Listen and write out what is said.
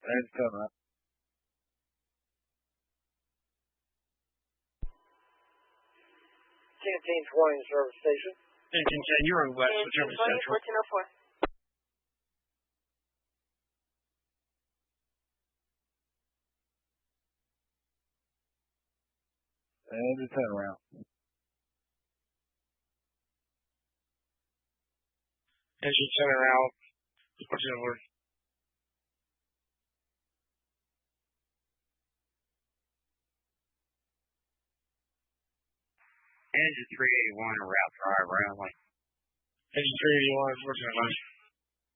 Engine 10 around. Canteen 20 service station. Engine 10, you're in West Virginia Central. 1404. Engine 10 around. Engine 10 around. What's in word? Engine 381 route 5 Roundley. Engine 381, what's in word?